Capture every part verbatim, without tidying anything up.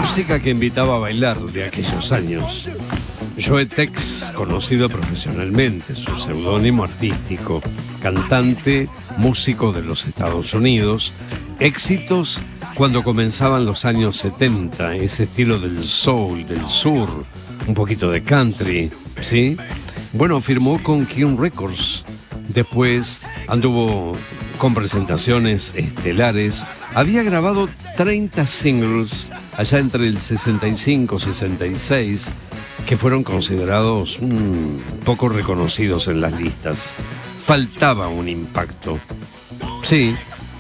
música que invitaba a bailar de aquellos años. Joe Tex, conocido profesionalmente, su seudónimo artístico, cantante, músico de los Estados Unidos, éxitos cuando comenzaban los años setenta, ese estilo del soul, del sur, un poquito de country, ¿sí? Bueno, firmó con King Records, después anduvo con presentaciones estelares, había grabado treinta singles allá entre el sesenta y cinco y sesenta y seis, que fueron considerados un poco reconocidos en las listas. Faltaba un impacto. Sí,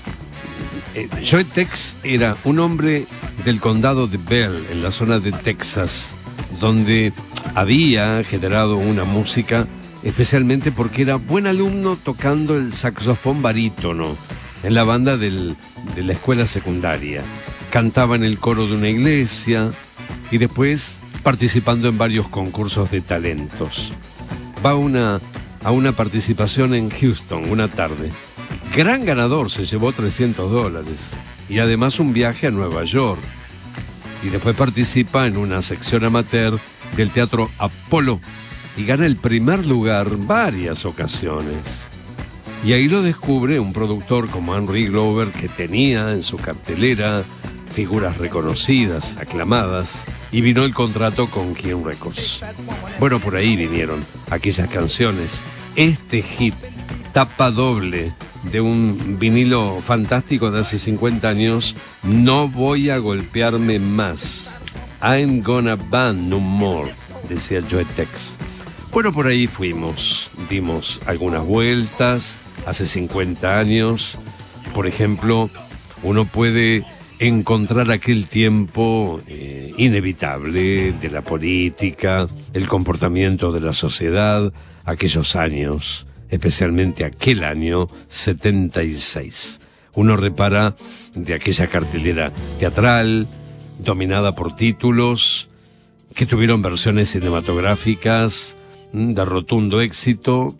eh, Joe Tex era un hombre del condado de Bell, en la zona de Texas, donde había generado una música, especialmente porque era buen alumno tocando el saxofón barítono en la banda del, de la escuela secundaria. Cantaba en el coro de una iglesia y después participando en varios concursos de talentos. Va una, a una participación en Houston una tarde. Gran ganador, se llevó trescientos dólares y además un viaje a Nueva York. Y después participa en una sección amateur del Teatro Apolo y gana el primer lugar varias ocasiones. Y ahí lo descubre un productor como Henry Glover, que tenía en su cartelera figuras reconocidas, aclamadas, y vino el contrato con King Records. Bueno, por ahí vinieron aquellas canciones. Este hit, tapa doble de un vinilo fantástico de hace cincuenta años, No voy a golpearme más. I'm gonna band no more, decía Joe Tex. Bueno, por ahí fuimos, dimos algunas vueltas hace cincuenta años. Por ejemplo, uno puede encontrar aquel tiempo eh, inevitable de la política, el comportamiento de la sociedad, aquellos años, especialmente aquel año setenta y seis. Uno repara de aquella cartelera teatral, dominada por títulos, que tuvieron versiones cinematográficas de rotundo éxito,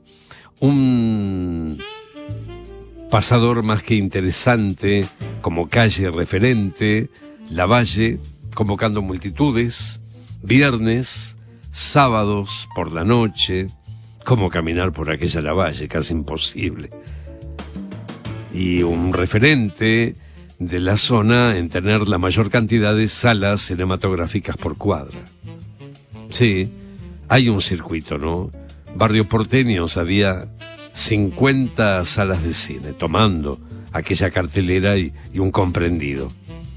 un pasador más que interesante como calle referente, Lavalle, convocando multitudes, viernes, sábados por la noche, como caminar por aquella Lavalle, casi imposible. Y un referente de la zona en tener la mayor cantidad de salas cinematográficas por cuadra. Sí, hay un circuito, ¿no? Barrios porteños había cincuenta salas de cine, tomando aquella cartelera y, y un comprendido.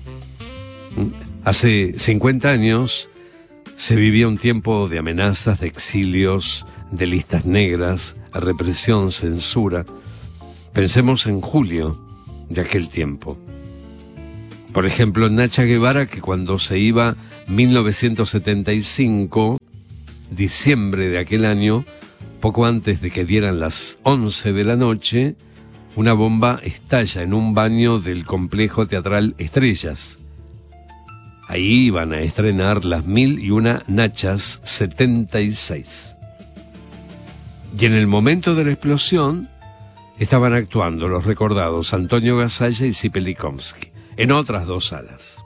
Hace cincuenta años se vivía un tiempo de amenazas, de exilios, de listas negras, represión, censura. Pensemos en julio de aquel tiempo. Por ejemplo, Nacha Guevara, que cuando se iba mil novecientos setenta y cinco, diciembre de aquel año, poco antes de que dieran las once de la noche, una bomba estalla en un baño del complejo teatral Estrellas. Ahí iban a estrenar Las Mil y Una Nachas setenta y seis. Y en el momento de la explosión estaban actuando los recordados Antonio Gasalla y Zipe Likovsky en otras dos salas.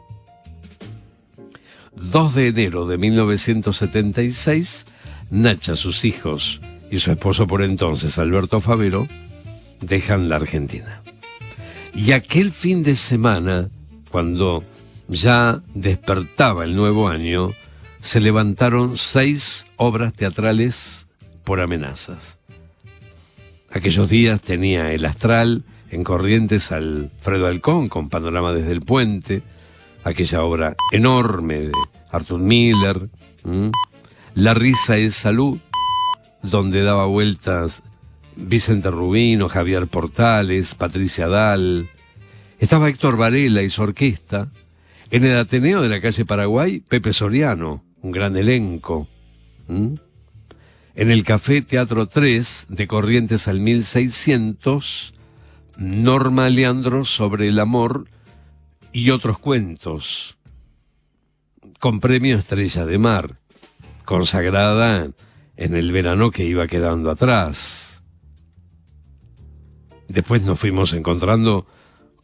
dos de enero de mil novecientos setenta y seis, Nacha, sus hijos y su esposo por entonces, Alberto Favero, dejan la Argentina. Y aquel fin de semana, cuando ya despertaba el nuevo año, se levantaron seis obras teatrales por amenazas. Aquellos días tenía El Astral en Corrientes Alfredo Alcón con Panorama desde el Puente, aquella obra enorme de Arthur Miller, ¿m? La risa es salud, donde daba vueltas Vicente Rubino, Javier Portales, Patricia Dal. Estaba Héctor Varela y su orquesta. En el Ateneo de la calle Paraguay, Pepe Soriano, un gran elenco. ¿Mm? En el Café Teatro tres, de Corrientes al mil seiscientos, Norma Leandro sobre el amor y otros cuentos, con premio Estrella de Mar, consagrada en el verano que iba quedando atrás. Después nos fuimos encontrando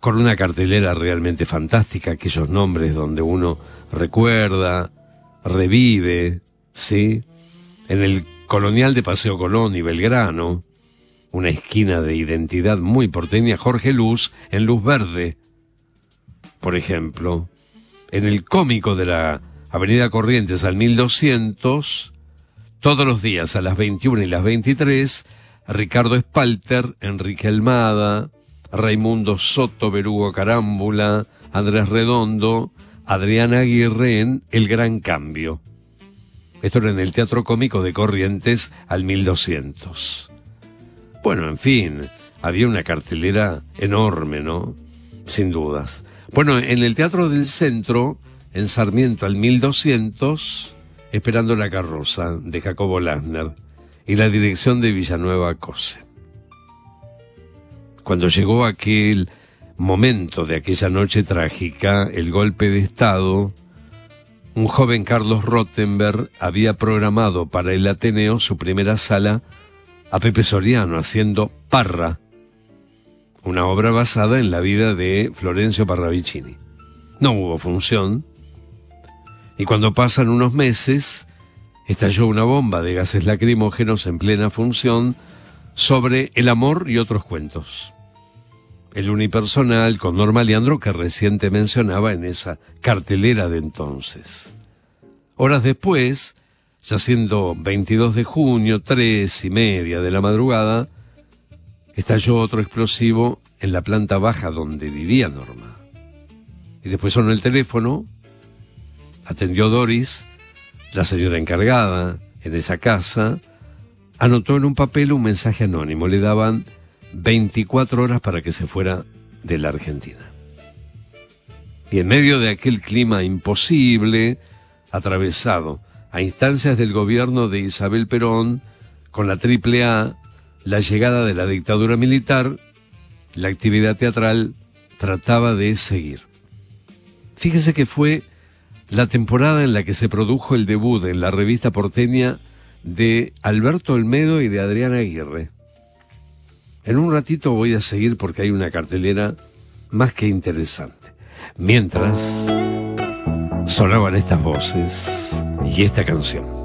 con una cartelera realmente fantástica, aquellos nombres donde uno recuerda, revive, ¿sí? En el Colonial de Paseo Colón y Belgrano, una esquina de identidad muy porteña, Jorge Luz, en Luz Verde, por ejemplo. En el Cómico de la Avenida Corrientes al mil doscientos, todos los días a las veintiuna y las veintitrés, Ricardo Espalter, Enrique Almada, Raimundo Soto, Berugo Carámbula, Andrés Redondo, Adriana Aguirre en El Gran Cambio. Esto era en el Teatro Cómico de Corrientes al mil doscientos. Bueno, en fin, había una cartelera enorme, ¿no? Sin dudas. Bueno, en el Teatro del Centro, en Sarmiento al mil doscientos, Esperando la carroza, de Jacobo Lassner, y la dirección de Villanueva Cose. Cuando llegó aquel momento de aquella noche trágica, el golpe de Estado, un joven Carlos Rottenberg había programado para el Ateneo su primera sala a Pepe Soriano haciendo Parra, una obra basada en la vida de Florencio Parravicini. No hubo función, y cuando pasan unos meses, estalló una bomba de gases lacrimógenos en plena función sobre el amor y otros cuentos. El unipersonal con Norma Leandro, que recién te mencionaba en esa cartelera de entonces. Horas después, ya siendo veintidós de junio, tres y media de la madrugada, estalló otro explosivo en la planta baja donde vivía Norma. Y después sonó el teléfono, atendió Doris, la señora encargada en esa casa, anotó en un papel un mensaje anónimo. Le daban veinticuatro horas para que se fuera de la Argentina. Y en medio de aquel clima imposible, atravesado a instancias del gobierno de Isabel Perón, con la triple A, la llegada de la dictadura militar, la actividad teatral trataba de seguir. Fíjese que fue la temporada en la que se produjo el debut en la revista porteña de Alberto Olmedo y de Adriana Aguirre. En un ratito voy a seguir porque hay una cartelera más que interesante. Mientras sonaban estas voces y esta canción.